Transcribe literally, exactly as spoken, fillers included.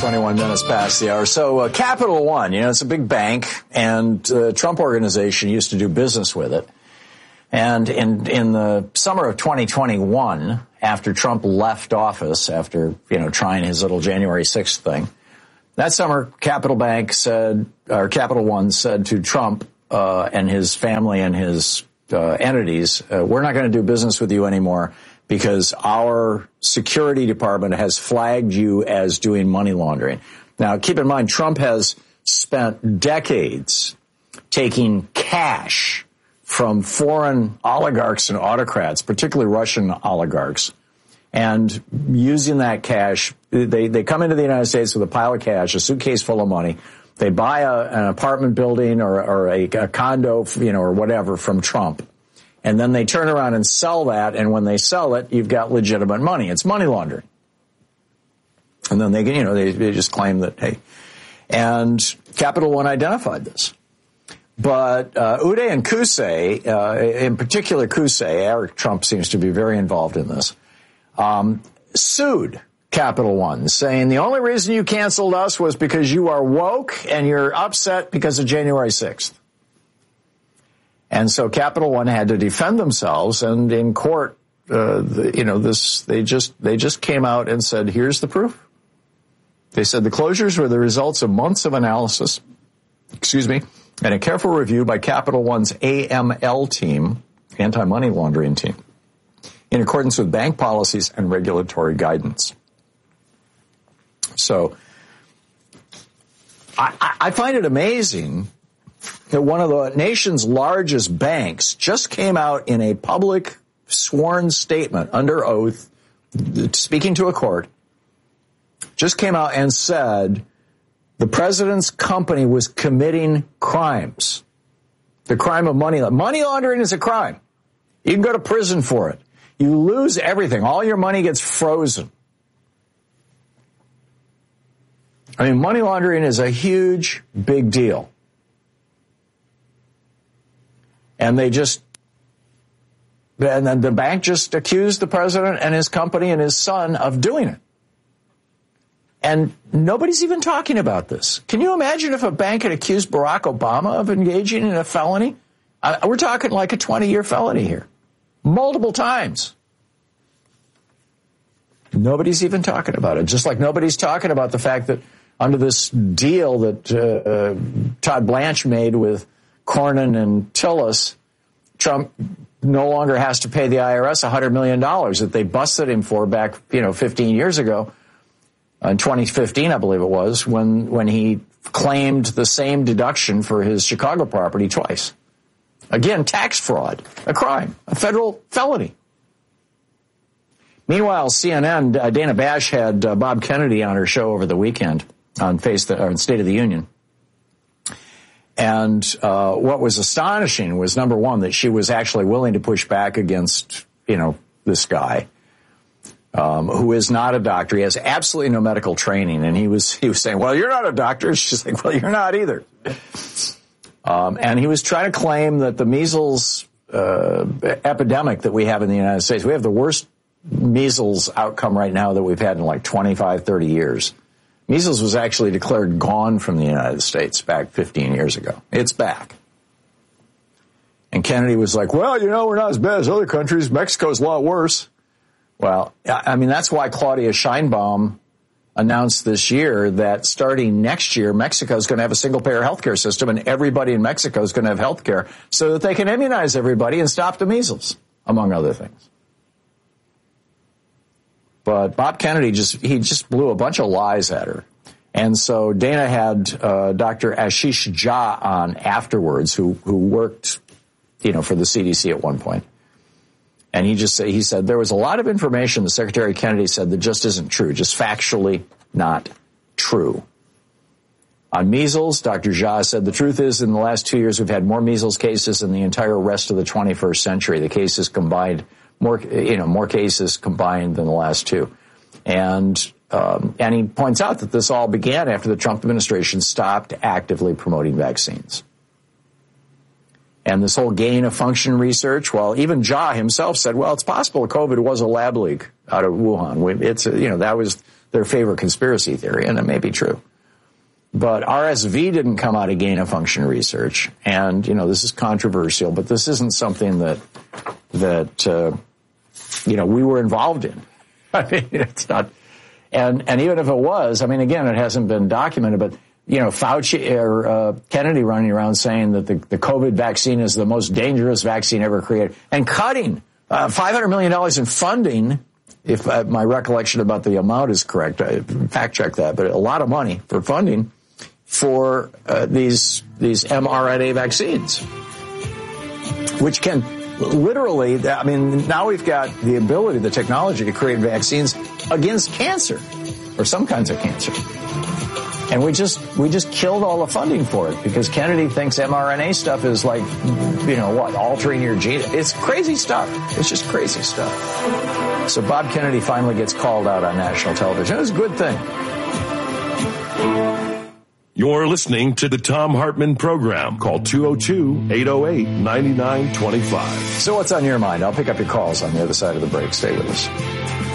twenty-one minutes past the hour. So uh, Capital One, you know, it's a big bank, and the uh, Trump Organization used to do business with it. And in in the summer of twenty twenty-one, after Trump left office, after, you know, trying his little January sixth thing, that summer, Capital Bank said, or Capital One said to Trump uh, and his family and his uh, entities, uh, we're not going to do business with you anymore because our security department has flagged you as doing money laundering. Now, keep in mind, Trump has spent decades taking cash from foreign oligarchs and autocrats, particularly Russian oligarchs, and using that cash. They, they come into the United States with a pile of cash, a suitcase full of money. They buy a, an apartment building or, or a, a condo, you know, or whatever from Trump. And then they turn around and sell that. And when they sell it, you've got legitimate money. It's money laundering. And then they can, you know, they, they just claim that, hey, and Capital One identified this. But uh, Uday and Qusay, uh, in particular Qusay, Eric Trump seems to be very involved in this, um, sued Capital One, saying the only reason you canceled us was because you are woke and you're upset because of January sixth. And so Capital One had to defend themselves, and in court, uh, the, you know, this they just they just came out and said, here's the proof. They said the closures were the results of months of analysis, excuse me, and a careful review by Capital One's A M L team, anti-money laundering team, in accordance with bank policies and regulatory guidance. So I, I find it amazing that one of the nation's largest banks just came out in a public sworn statement under oath, speaking to a court, just came out and said the president's company was committing crimes. The crime of money laundering. Money laundering is a crime. You can go to prison for it. You lose everything. All your money gets frozen. I mean, money laundering is a huge, big deal. And they just, and then the bank just accused the president and his company and his son of doing it. And nobody's even talking about this. Can you imagine if a bank had accused Barack Obama of engaging in a felony? Uh, we're talking like a twenty-year felony here. Multiple times. Nobody's even talking about it. Just like nobody's talking about the fact that under this deal that uh, uh, Todd Blanche made with Cornyn and Tillis, Trump no longer has to pay the I R S one hundred million dollars that they busted him for back, you know, fifteen years ago. In twenty fifteen, I believe it was, when, when he claimed the same deduction for his Chicago property twice. Again, tax fraud, a crime, a federal felony. Meanwhile, C N N, uh, Dana Bash had uh, Bob Kennedy on her show over the weekend on Face the, or State of the Union. And uh, what was astonishing was, number one, that she was actually willing to push back against, you know, this guy. Um, who is not a doctor. He has absolutely no medical training. And he was, he was saying, well, you're not a doctor. She's like, well, you're not either. Um, and he was trying to claim that the measles, uh, epidemic that we have in the United States, we have the worst measles outcome right now that we've had in like twenty-five, thirty years. Measles was actually declared gone from the United States back fifteen years ago. It's back. And Kennedy was like, well, you know, we're not as bad as other countries. Mexico's a lot worse. Well, I mean, that's why Claudia Sheinbaum announced this year that starting next year, Mexico is going to have a single-payer healthcare system, and everybody in Mexico is going to have health care so that they can immunize everybody and stop the measles, among other things. But Bob Kennedy just, he just blew a bunch of lies at her. And so Dana had uh, Doctor Ashish Jha on afterwards, who, who worked, you know, for the C D C at one point. And he just said, he said there was a lot of information, the Secretary Kennedy said, that just isn't true, just factually not true. On measles, Doctor Jha said the truth is in the last two years we've had more measles cases than the entire rest of the twenty-first century. The cases combined, more, you know, more cases combined than the last two. And, um, and he points out that this all began after the Trump administration stopped actively promoting vaccines. And this whole gain of function research, well, even Jha himself said, well, it's possible COVID was a lab leak out of Wuhan. It's, you know, that was their favorite conspiracy theory, and it may be true. But R S V didn't come out of gain-of-function research, and, you know, this is controversial, but this isn't something that, that, uh, you know, we were involved in. I mean, it's not, and, and even if it was, I mean, again, it hasn't been documented, but, you know, Fauci or, uh, Kennedy running around saying that the, the COVID vaccine is the most dangerous vaccine ever created, and cutting, uh, five hundred million dollars in funding, if uh, my recollection about the amount is correct, I fact check that, but a lot of money for funding for uh, these these mRNA vaccines, which can literally, I mean, now we've got the ability, the technology to create vaccines against cancer, or some kinds of cancer. And we just we just killed all the funding for it because Kennedy thinks mRNA stuff is like, you know what, altering your gene. It's crazy stuff. It's just crazy stuff. So Bob Kennedy finally gets called out on national television. It was a good thing. You're listening to the Thom Hartmann Program. Call two oh two, eight oh eight, nine nine two five. So what's on your mind? I'll pick up your calls on the other side of the break. Stay with us.